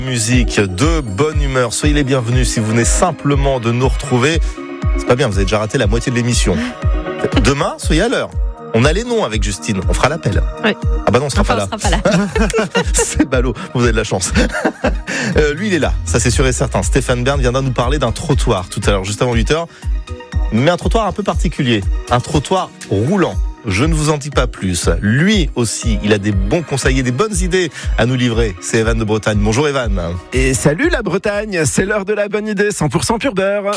Musique de bonne humeur. Soyez les bienvenus si vous venez simplement de nous retrouver. C'est pas bien, vous avez déjà raté la moitié de l'émission. Demain, soyez à l'heure. On a les noms avec Justine, on fera l'appel. Oui. Ah bah non, on sera pas là. C'est ballot, vous avez de la chance. Lui, il est là, ça c'est sûr et certain. Stéphane Bern viendra nous parler d'un trottoir tout à l'heure, juste avant 8h. Mais un trottoir un peu particulier, un trottoir roulant. Je ne vous en dis pas plus. Lui aussi, il a des bons conseils et des bonnes idées à nous livrer. C'est Evan de Bretagne. Bonjour Evan. Et salut la Bretagne, c'est l'heure de la bonne idée, 100% pur beurre.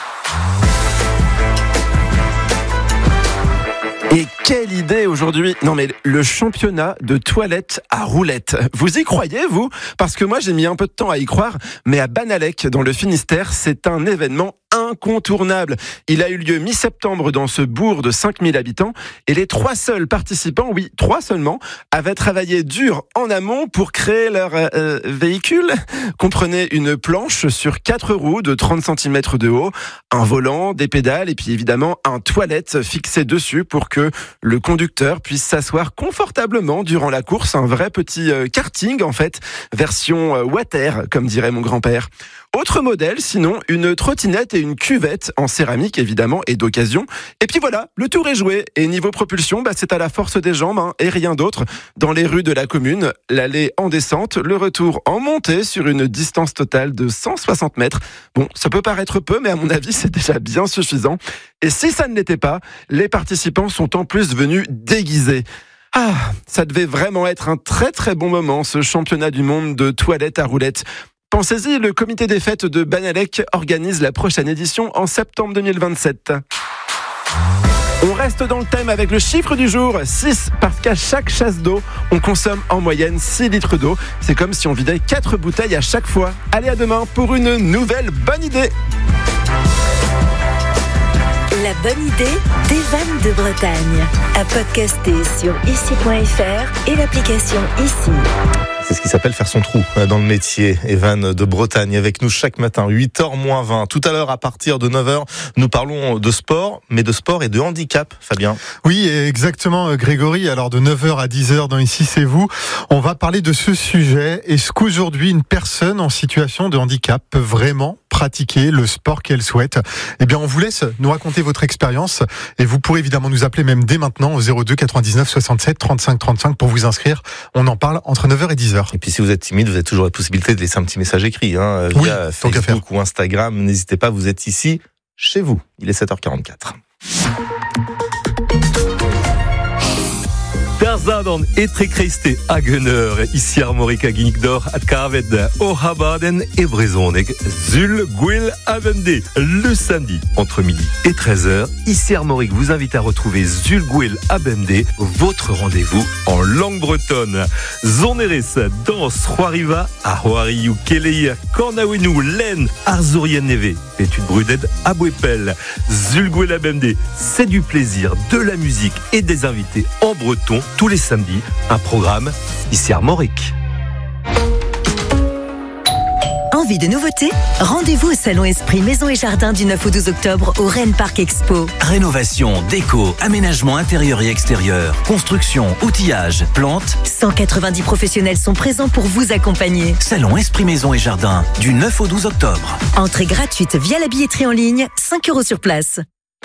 Et quelle idée aujourd'hui! Non mais le championnat de toilettes à roulettes. Vous y croyez, vous? Parce que moi j'ai mis un peu de temps à y croire, mais à Banalec, dans le Finistère, c'est un événement incontournable. Il a eu lieu mi-septembre dans ce bourg de 5000 habitants et les 3 seuls participants, oui, 3 seulement, avaient travaillé dur en amont pour créer leur véhicule. Comprenez une planche sur 4 roues de 30 cm de haut, un volant, des pédales et puis évidemment un toilette fixé dessus pour que le conducteur puisse s'asseoir confortablement durant la course. Un vrai petit karting en fait, version water comme dirait mon grand-père. Autre modèle, sinon, une trottinette et une cuvette en céramique, évidemment, et d'occasion. Et puis voilà, le tour est joué. Et niveau propulsion, c'est à la force des jambes, et rien d'autre. Dans les rues de la commune, l'aller en descente, le retour en montée sur une distance totale de 160 mètres. Bon, ça peut paraître peu, mais à mon avis, c'est déjà bien suffisant. Et si ça ne l'était pas, les participants sont en plus venus déguisés. Ah, ça devait vraiment être un très très bon moment, ce championnat du monde de toilettes à roulettes. Pensez-y, le comité des fêtes de Banalec organise la prochaine édition en septembre 2027. On reste dans le thème avec le chiffre du jour, 6, parce qu'à chaque chasse d'eau, on consomme en moyenne 6 litres d'eau. C'est comme si on vidait 4 bouteilles à chaque fois. Allez, à demain pour une nouvelle bonne idée. La bonne idée d'Evan de Bretagne. À podcaster sur ici.fr et l'application Ici. C'est ce qui s'appelle faire son trou dans le métier. Evan de Bretagne avec nous chaque matin, 8h-20. Tout à l'heure, à partir de 9h, nous parlons de sport, mais de sport et de handicap, Fabien. Oui, exactement, Grégory. Alors, de 9h à 10h dans Ici, c'est vous. On va parler de ce sujet. Est-ce qu'aujourd'hui, une personne en situation de handicap peut vraiment pratiquer le sport qu'elle souhaite? Eh bien, on vous laisse nous raconter votre expérience et vous pourrez évidemment nous appeler même dès maintenant au 02 99 67 35 35 pour vous inscrire. On en parle entre 9h et 10h. Et puis si vous êtes timide, vous avez toujours la possibilité de laisser un petit message écrit via Facebook ou Instagram. N'hésitez pas, vous êtes ici, chez vous. Il est 7h44. Zadan etrekreiste agener, ici Armorique à Guinigdor, à Carved, au Habaden et Brezonek, Zul, Gwil, Avende. Le samedi, entre midi et 13h, ici Armorique vous invite à retrouver Zul, Gwil, Abende, votre rendez-vous en langue bretonne. Zoneres, danse, Roariva, à Roariou, Keleir, Kornawenu, Len, Arzurien Neve, étude Bruded, Abouepel, Zul, Gwil, Abende. C'est du plaisir, de la musique et des invités en breton, tous les samedis, un programme ici Armorique. Envie de nouveautés? Rendez-vous au Salon Esprit Maison et Jardin du 9 au 12 octobre au Rennes Parc Expo. Rénovation, déco, aménagement intérieur et extérieur, construction, outillage, plantes. 190 professionnels sont présents pour vous accompagner. Salon Esprit Maison et Jardin du 9 au 12 octobre. Entrée gratuite via la billetterie en ligne, 5 € sur place.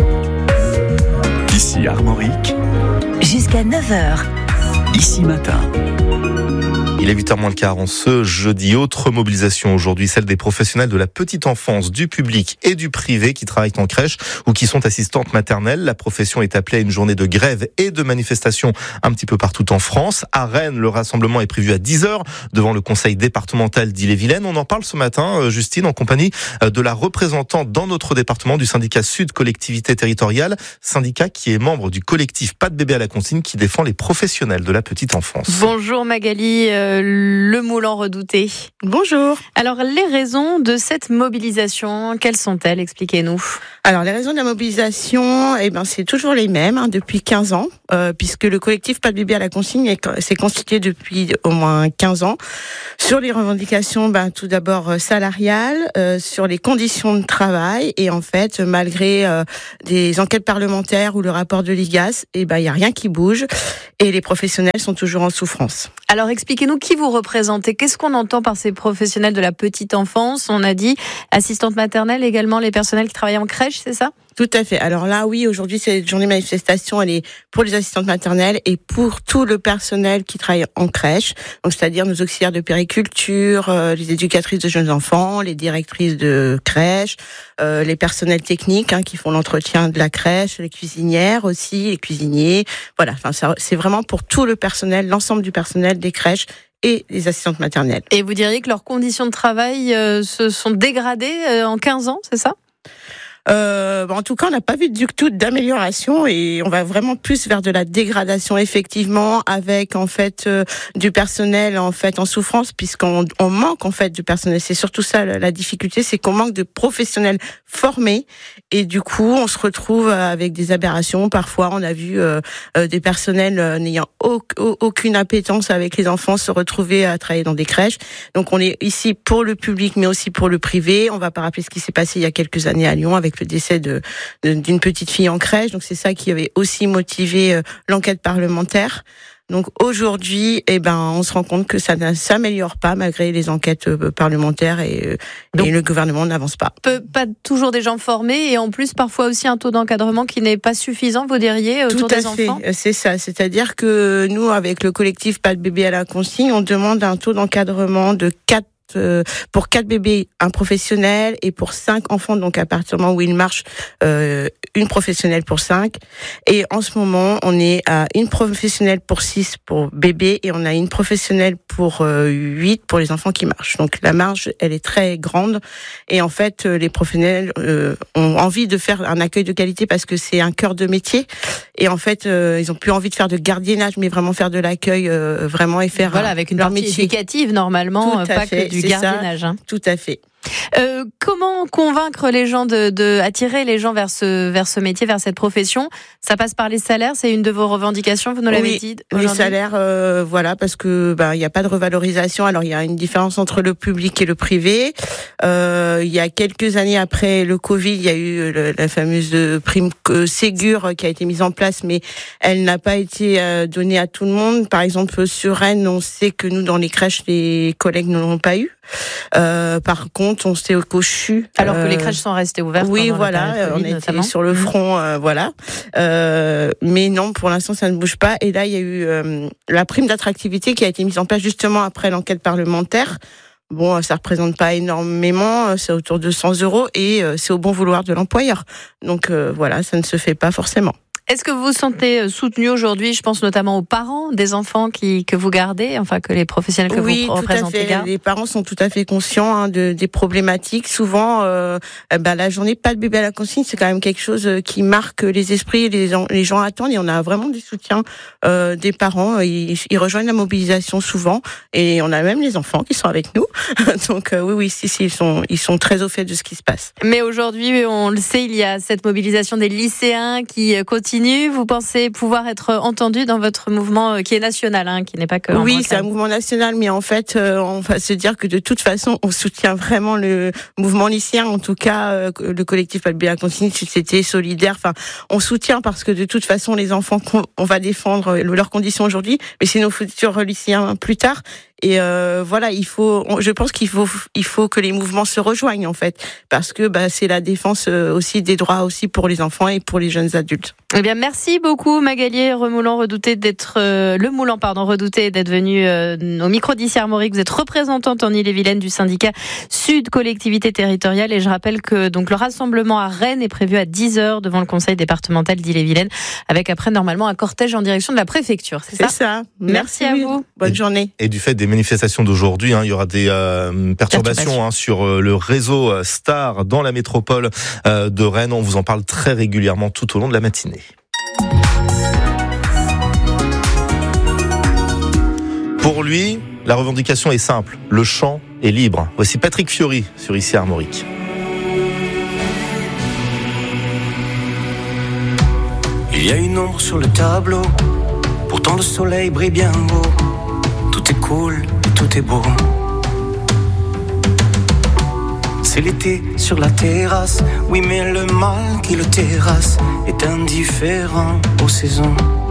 Ici Armorique. Jusqu'à 9h. Ici matin. Il est 8h moins le quart en ce jeudi. Autre mobilisation aujourd'hui, celle des professionnels de la petite enfance, du public et du privé qui travaillent en crèche ou qui sont assistantes maternelles. La profession est appelée à une journée de grève et de manifestation un petit peu partout en France. À Rennes, le rassemblement est prévu à 10h devant le conseil départemental d'Ille-et-Vilaine. On en parle ce matin, Justine, en compagnie de la représentante dans notre département du syndicat Sud Collectivité Territoriale, syndicat qui est membre du collectif Pas de bébé à la consigne qui défend les professionnels de la petite enfance. Bonjour Magali, le Moulant redouté. Bonjour. Alors, les raisons de cette mobilisation, quelles sont-elles? Expliquez-nous. Alors, les raisons de la mobilisation, c'est toujours les mêmes, depuis 15 ans, puisque le collectif Pas de bébé à la consigne s'est constitué depuis au moins 15 ans. Sur les revendications, tout d'abord salariales, sur les conditions de travail, et en fait, malgré des enquêtes parlementaires ou le rapport de l'IGAS, il y a rien qui bouge, et les professionnels sont toujours en souffrance. Alors, expliquez-nous qui vous représentez? Qu'est-ce qu'on entend par ces professionnels de la petite enfance? On a dit assistante maternelle, également les personnels qui travaillent en crèche, c'est ça? Tout à fait. Alors là, oui, aujourd'hui, cette journée manifestation, elle est pour les assistantes maternelles et pour tout le personnel qui travaille en crèche. Donc, c'est-à-dire nos auxiliaires de périculture, les éducatrices de jeunes enfants, les directrices de crèche, les personnels techniques qui font l'entretien de la crèche, les cuisinières aussi, les cuisiniers. Voilà. Enfin, c'est vraiment pour tout le personnel, l'ensemble du personnel des crèches et les assistantes maternelles. Et vous diriez que leurs conditions de travail se sont dégradées en 15 ans, c'est ça? En tout cas, on n'a pas vu du tout d'amélioration et on va vraiment plus vers de la dégradation effectivement, avec en fait du personnel en fait en souffrance, puisqu'on manque en fait de personnel. C'est surtout ça la difficulté, c'est qu'on manque de professionnels formés et du coup on se retrouve avec des aberrations. Parfois, on a vu des personnels n'ayant aucune appétence avec les enfants se retrouver à travailler dans des crèches. Donc on est ici pour le public, mais aussi pour le privé. On va pas rappeler ce qui s'est passé il y a quelques années à Lyon avec le décès d'une petite fille en crèche. Donc c'est ça qui avait aussi motivé l'enquête parlementaire. Donc aujourd'hui, on se rend compte que ça ne s'améliore pas malgré les enquêtes parlementaires et le gouvernement n'avance pas. Pas toujours des gens formés et en plus parfois aussi un taux d'encadrement qui n'est pas suffisant, vous diriez, autour des enfants? Tout à fait, c'est ça. C'est-à-dire que nous, avec le collectif Pas de bébé à la consigne, on demande un taux d'encadrement de 4 pour 4 bébés, un professionnel, et pour 5 enfants, donc à partir du moment où il marche, une professionnelle pour 5. Et en ce moment, on est à une professionnelle pour 6 pour bébés, et on a une professionnelle pour 8 pour les enfants qui marchent. Donc la marge, elle est très grande. Et en fait, les professionnels ont envie de faire un accueil de qualité parce que c'est un cœur de métier. Et en fait, ils ont plus envie de faire de gardiennage, mais vraiment faire de l'accueil, vraiment, et faire avec une partie éducative normalement, pas que du gardiennage. Ça, tout à fait. Comment convaincre les gens attirer les gens vers ce métier, vers cette profession? Ça passe par les salaires, c'est une de vos revendications, vous nous l'avez dit aujourd'hui. Les salaires, voilà, parce que il y a pas de revalorisation. Alors il y a une différence entre le public et le privé. Il y a quelques années après le Covid, il y a eu la fameuse prime Ségur qui a été mise en place, mais elle n'a pas été donnée à tout le monde. Par exemple, sur Rennes, on sait que nous, dans les crèches, les collègues ne l'ont pas eu. Par contre, on s'est qu'au CHU. Alors que les crèches sont restées ouvertes. Oui, voilà, on était sur le front, voilà. Mais non, pour l'instant, ça ne bouge pas. Et là, il y a eu la prime d'attractivité qui a été mise en place justement après l'enquête parlementaire. Bon, ça représente pas énormément, c'est autour de 100 € et c'est au bon vouloir de l'employeur. Donc voilà, ça ne se fait pas forcément. Est-ce que vous vous sentez soutenu aujourd'hui? Je pense notamment aux parents des enfants que vous gardez, enfin que les professionnels que vous représentez gardent. Les parents sont tout à fait conscients des problématiques. Souvent, la journée Pas de bébé à la consigne, c'est quand même quelque chose qui marque les esprits. Les gens attendent et on a vraiment du soutien des parents. Ils rejoignent la mobilisation souvent et on a même les enfants qui sont avec nous. Donc oui, ils sont très au fait de ce qui se passe. Mais aujourd'hui, on le sait, il y a cette mobilisation des lycéens qui continue. Vous pensez pouvoir être entendu dans votre mouvement qui est national, qui n'est pas que en Oui, Bretagne. c'est un mouvement national, mais en fait, on va se dire que de toute façon, on soutient vraiment le mouvement lycéen. En tout cas, le collectif Pas de bébé à la consigne, c'était solidaire. Enfin, on soutient parce que de toute façon, les enfants, on va défendre leurs conditions aujourd'hui, mais c'est nos futurs lycéens plus tard. Et voilà, je pense qu'il faut que les mouvements se rejoignent en fait, parce que c'est la défense aussi des droits aussi pour les enfants et pour les jeunes adultes. Eh bien, merci beaucoup Magali Remoulant, redouté d'être venu au micro d'Issy Armorique. Vous êtes représentante en Ille-et-Vilaine du syndicat Sud Collectivité Territoriale, et je rappelle que donc le rassemblement à Rennes est prévu à 10h devant le conseil départemental d'Ille-et-Vilaine, avec après normalement un cortège en direction de la préfecture. C'est ça. Merci à vous. Bonne journée. Et du fait des manifestations d'aujourd'hui, il y aura des perturbations sur le réseau Star dans la métropole de Rennes. On vous en parle très régulièrement tout au long de la matinée. Pour lui, la revendication est simple, le champ est libre. Voici Patrick Fiori sur Issy Armorique. Il y a une ombre sur le tableau, pourtant le soleil brille bien haut. Tout est cool, tout est beau. C'est l'été sur la terrasse, oui mais le mal qui le terrasse est indifférent aux saisons.